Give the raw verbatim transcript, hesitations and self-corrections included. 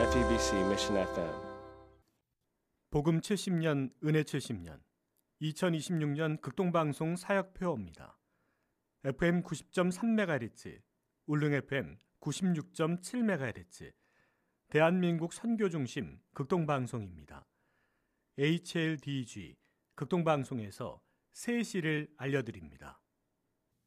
에프이비씨 Mission 에프엠 복음 칠십 년, 은혜 칠십 년, 이천이십육 년 극동방송 사역표어입니다. 에프엠 구십 점 삼 메가헤르츠, 울릉 에프엠 구십육 점 칠 메가헤르츠, 대한민국 선교중심 극동방송입니다. 에이치엘디지 극동방송에서 새 시를 알려드립니다.